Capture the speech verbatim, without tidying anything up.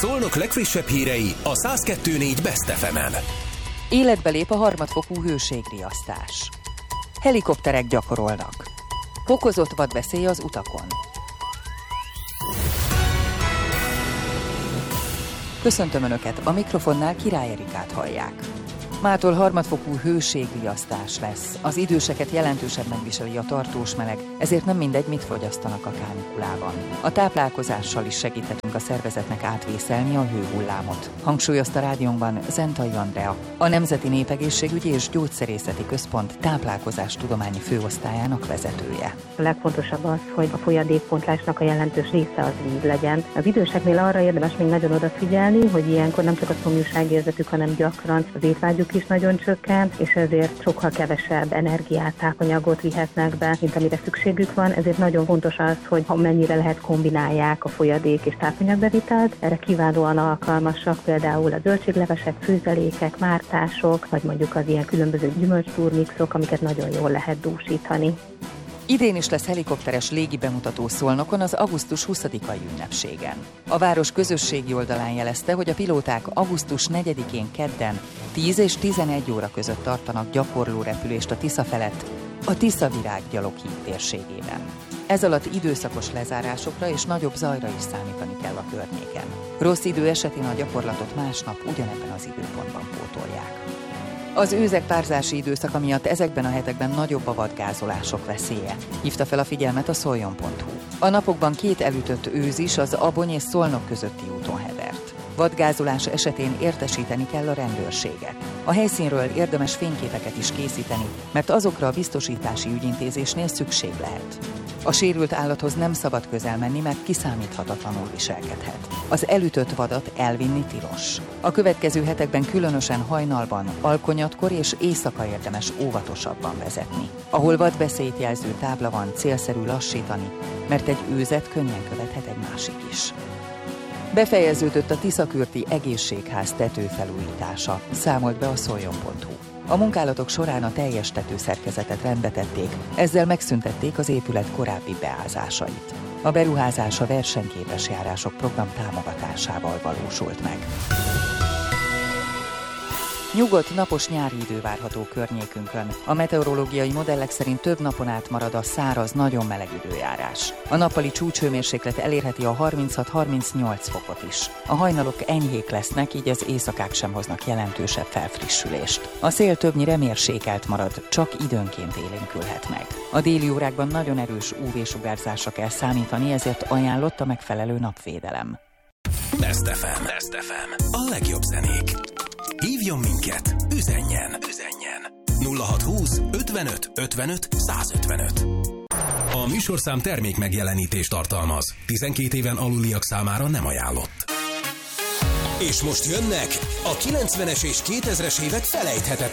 Szolnok legfrissebb hírei a száz kettő négy Best ef emen. Életbe lép a harmadfokú hőségriasztás. Helikopterek gyakorolnak. Fokozott vadveszély az utakon. Köszöntöm Önöket, a mikrofonnál Király Erikát hallják. Mától harmadfokú hőségriasztás lesz. Az időseket jelentősebb megviseli a tartós meleg, ezért nem mindegy, mit fogyasztanak a kánikulában. A táplálkozással is segíthetünk a szervezetnek átvészelni a hőhullámot, hangsúlyozta rádiónkban Zentai Andrea, a Nemzeti Népegészségügyi és Gyógyszerészeti Központ táplálkozástudományi főosztályának vezetője. A legfontosabb az, hogy a folyadékpontlásnak a jelentős része az víz legyen. Az időseknél arra érdemes még nagyon odafigyelni, hogy ilyenkor nem csak a szomjúságérzetük, hanem gyakran az étvágyuk is nagyon csökkent, és ezért sokkal kevesebb energiát, tápanyagot vihetnek be, mint amire szükségük van. Ezért nagyon fontos az, hogy ha mennyire lehet kombinálják a folyadék és tápanyagbevitelt. Erre kiválóan alkalmasak például a zöldséglevesek, főzelékek, mártások, vagy mondjuk az ilyen különböző gyümölcsturmixok, amiket nagyon jól lehet dúsítani. Idén is lesz helikopteres légi bemutató Szolnokon az augusztus huszadikai ünnepségen. A város közösségi oldalán jelezte, hogy a pilóták augusztus negyedikén kedden tíz és tizenegy óra között tartanak gyakorló repülést a Tisza felett, a Tiszavirág gyaloghíd térségében. Ez alatt időszakos lezárásokra és nagyobb zajra is számítani kell a környéken. Rossz idő esetén a gyakorlatot másnap ugyanebben az időpontban pótolják. Az őzek párzási időszaka miatt ezekben a hetekben nagyobb a vadgázolások veszélye, hívta fel a figyelmet a szoljon pont hu. A napokban két elütött őz is az Abony és Szolnok közötti úton hevert. Vadgázolás esetén értesíteni kell a rendőrséget. A helyszínről érdemes fényképeket is készíteni, mert azokra a biztosítási ügyintézésnél szükség lehet. A sérült állathoz nem szabad közel menni, mert kiszámíthatatlanul viselkedhet. Az elütött vadat elvinni tilos. A következő hetekben különösen hajnalban, alkonyatkor és éjszaka érdemes óvatosabban vezetni. Ahol vadveszélyt jelző tábla van, célszerű lassítani, mert egy őzet könnyen követhet egy másik is. Befejeződött a Tiszakürti egészségház tetőfelújítása, számolt be a szoljon pont hu. A munkálatok során a teljes tetőszerkezetet rendbe tették, ezzel megszüntették az épület korábbi beázásait. A beruházás a versenyképes járások program támogatásával valósult meg. Nyugodt, napos nyári idő várható környékünkön. A meteorológiai modellek szerint több napon át marad a száraz, nagyon meleg időjárás. A nappali csúcshőmérséklet elérheti a harminchat-harmincnyolc fokot is. A hajnalok enyhék lesznek, így az éjszakák sem hoznak jelentősebb felfrissülést. A szél többnyire mérsékelt marad, csak időnként élénkülhet meg. A déli órákban nagyon erős ú vé-sugárzásra kell számítani, ezért ajánlott a megfelelő napvédelem. Best ef em. Best ef em. A legjobb zenék. Hívjon minket, üzenjen, üzenjen. nulla hatszázhúsz ötvenöt ötvenöt százötvenöt. A műsorszám termék megjelenítést tartalmaz. tizenkét éven aluliak számára nem ajánlott. És most jönnek a kilencvenes és kétezres évek felejthetetlen